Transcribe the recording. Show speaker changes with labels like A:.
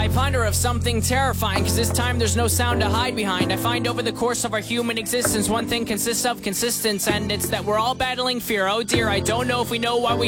A: I ponder of something terrifying, cause this time there's no sound to hide behind. I find over the course of our human existence, one thing consists of consistence, and it's that we're all battling fear. Oh dear, I don't know if we know why we